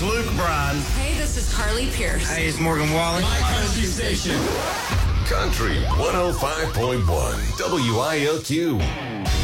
Luke Bryan. Hey, this is Carly Pierce. Hey, it's Morgan Wallen. My country station. Country 105.1 WILQ.